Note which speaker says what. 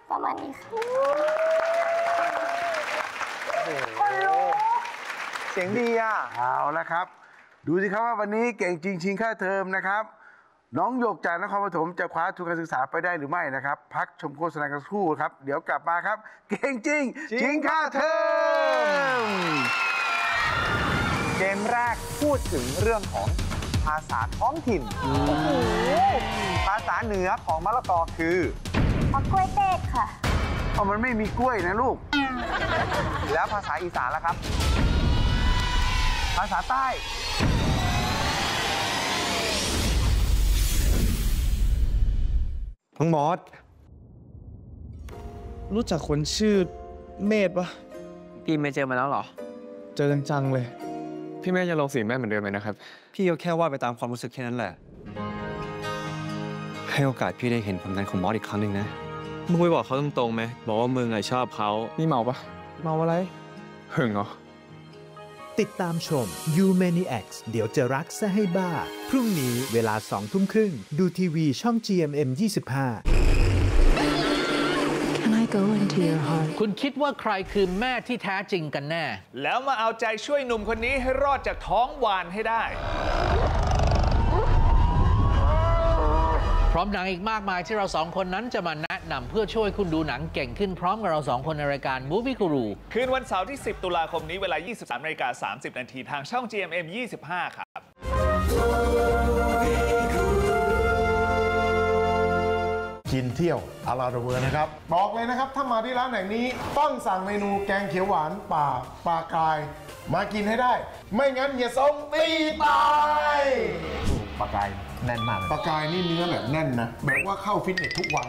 Speaker 1: ประมาณนี้ค่ะ
Speaker 2: เสียงดีอ่ะเอาละครับ ดูสิครับว่าวันนี้เก่งจริงชิงค่าเทอมนะครับน้องหยกจากนครปฐมจะคว้าทุนการศึกษาไปได้หรือไม่นะครับพักชมโฆษณากันสักครู่ครับเดี๋ยวกลับมาครับเก่งจริงชิงค่าเทอม
Speaker 3: เกมแรกพูดถึงเรื่องของภาษาท้องถิ่นภาษาเหนือของมะละกอคือก
Speaker 1: ล้วยเตกค่ะ
Speaker 2: เพราะมันไม่มีกล้วยนะลูก
Speaker 3: แล้วภาษาอีสานล่ะครับ ภาษาใต้
Speaker 4: น้องมอสรู้จักคนชื่อเมธปะ
Speaker 5: พี่ไม่เจอมาแล้วเหรอ
Speaker 4: เจอจังๆเลย
Speaker 6: พี่แม่ยังลงสีแม่เหมือนเดิมไหมนะครับ
Speaker 4: พี่ก็แค่ว่าไปตามความรู้สึกแค่นั้นแหละให้โอกาสพี่ได้เห็นผลงานของมอสอีกครั้งหนึ่งนะ
Speaker 6: มึงไปบอกเขาตรงๆไหมบอกว่ามึงชอบเขานี่เมาปะ
Speaker 4: เมาอะไร
Speaker 6: หึงเหรอ
Speaker 7: ติดตามชม You Maniacs เดี๋ยวจะรักซะให้บ้าพรุ่งนี้เวลา 20:30 ดูทีวีช่อง GMM 25
Speaker 8: Can I go into your heart
Speaker 9: คุณคิดว่าใครคือแม่ที่แท้จริงกันแน่
Speaker 10: แล้วมาเอาใจช่วยหนุ่มคนนี้ให้รอดจากท้องวานให้ได้
Speaker 9: พร้อมหนังอีกมากมายที่เราสองคนนั้นจะมาแนะนำเพื่อช่วยคุณดูหนังเก่งขึ้นพร้อมกับเราสองคนในรายการ Movie Guru
Speaker 10: คืนวันเสาร์ที่ 10 ตุลาคมนี้เวลา 23:30 นาทีทางช่อง GMM 25 ครับ
Speaker 11: กินเที่ยวอาราดเวอร์นะครับบอกเลยนะครับถ้ามาที่ร้านแห่งนี้ต้องสั่งเมนูแกงเขียวหวานป่าปลากายมากินให้ได้ไม่งั้นอย่าส่งตีตายปลากายแน่นมากปลากายนี่เนื้อแบบแน่นนะแบบว่าเข้าฟิตเนสทุกวัน